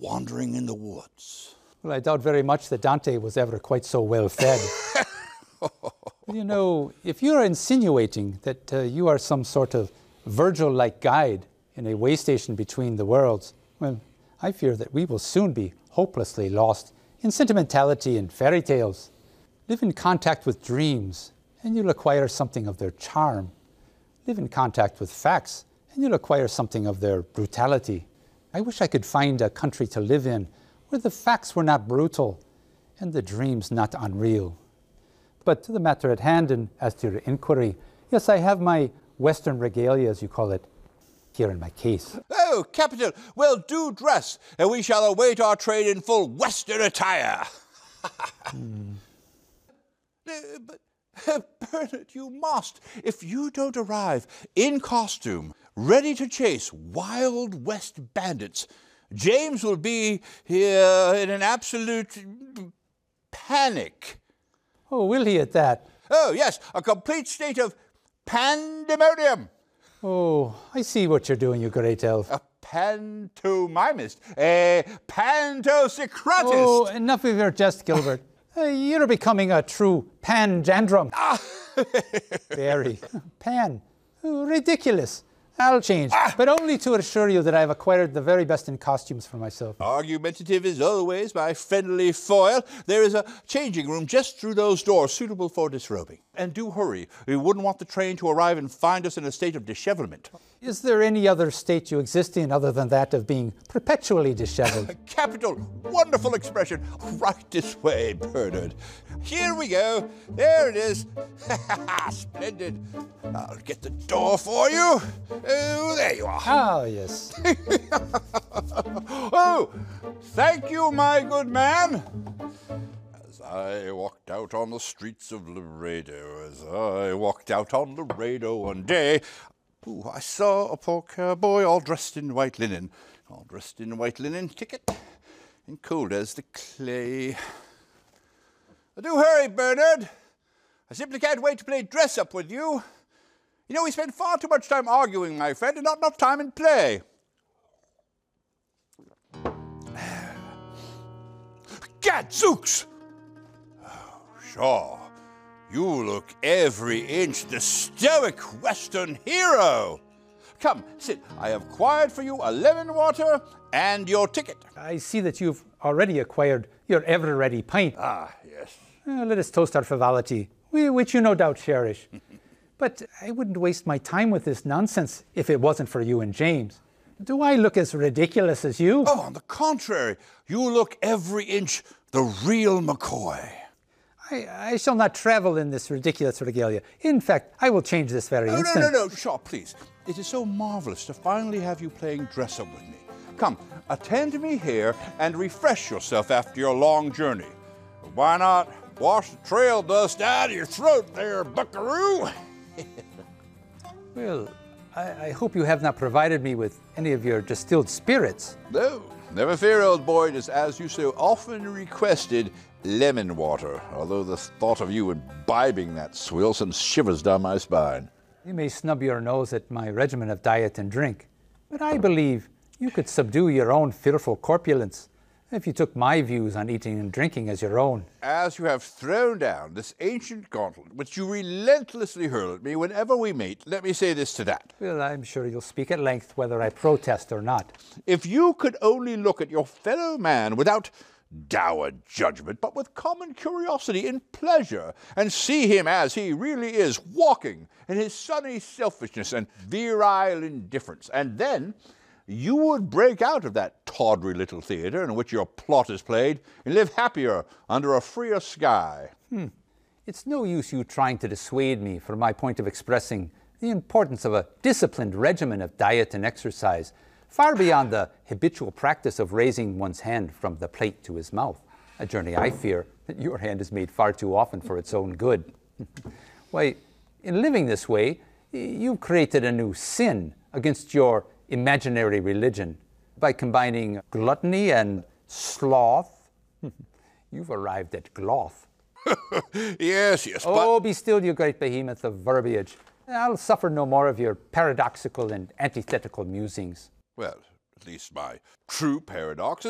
wandering in the woods. Well, I doubt very much that Dante was ever quite so well fed. You know, if you're insinuating that you are some sort of Virgil-like guide in a way station between the worlds, well, I fear that we will soon be hopelessly lost in sentimentality and fairy tales. Live in contact with dreams, and you'll acquire something of their charm. Live in contact with facts, and you'll acquire something of their brutality. I wish I could find a country to live in where the facts were not brutal and the dreams not unreal. But to the matter at hand, and as to your inquiry, yes, I have my Western regalia, as you call it, here in my case. Oh, capital! Well, do dress, and we shall await our train in full Western attire. But, Bernard, you must. If you don't arrive in costume, ready to chase Wild West bandits, James will be here in an absolute panic. Oh, will he at that? Oh, yes, a complete state of pandemonium. Oh, I see what you're doing, you great elf. A pantomimist, a pantosecratist. Oh, enough of your jest, Gilbert. You're becoming a true panjandrum. Very. Pan. Oh, ridiculous. I'll change, but only to assure you that I've acquired the very best in costumes for myself. Argumentative as always, my friendly foil. There is a changing room just through those doors suitable for disrobing. And do hurry. We wouldn't want the train to arrive and find us in a state of dishevelment. Is there any other state you exist in other than that of being perpetually disheveled? Capital, wonderful expression. Right this way, Bernard. Here we go. There it is. Splendid. I'll get the door for you. Oh, there you are. Ah, yes. Oh, thank you, my good man. As I walked out on the streets of Laredo, one day, I saw a poor cowboy all dressed in white linen, ticket, and cold as the clay. Do hurry, Bernard. I simply can't wait to play dress-up with you. You know, we spend far too much time arguing, my friend, and not enough time in play. Gadzooks! Oh, Shaw, you look every inch the stoic Western hero. Come, sit. I have acquired for you a lemon water and your ticket. I see that you've already acquired your ever-ready pint. Ah, yes. Let us toast our frivolity, which you no doubt cherish. But I wouldn't waste my time with this nonsense if it wasn't for you and James. Do I look as ridiculous as you? Oh, on the contrary, you look every inch the real McCoy. I shall not travel in this ridiculous regalia. In fact, I will change this very instant. No, Shaw, please. It is so marvelous to finally have you playing dress-up with me. Come, attend me here and refresh yourself after your long journey. Why not wash the trail dust out of your throat there, buckaroo? Well, I hope you have not provided me with any of your distilled spirits. No, never fear, old boy. It is, as you so often requested, lemon water, although the thought of you imbibing that swill sends shivers down my spine. You may snub your nose at my regimen of diet and drink, but I believe you could subdue your own fearful corpulence if you took my views on eating and drinking as your own. As you have thrown down this ancient gauntlet, which you relentlessly hurl at me whenever we meet, let me say this to that. Well, I'm sure you'll speak at length whether I protest or not. If you could only look at your fellow man without dour judgment, but with common curiosity and pleasure, and see him as he really is, walking in his sunny selfishness and virile indifference, and then you would break out of that tawdry little theatre in which your plot is played and live happier under a freer sky. It's no use you trying to dissuade me from my point of expressing the importance of a disciplined regimen of diet and exercise, far beyond the habitual practice of raising one's hand from the plate to his mouth, a journey I fear that your hand is made far too often for its own good. Why, in living this way, you've created a new sin against your imaginary religion by combining gluttony and sloth. You've arrived at gloth. Yes, but... Oh, be still, you great behemoth of verbiage. I'll suffer no more of your paradoxical and antithetical musings. Well, at least my true paradox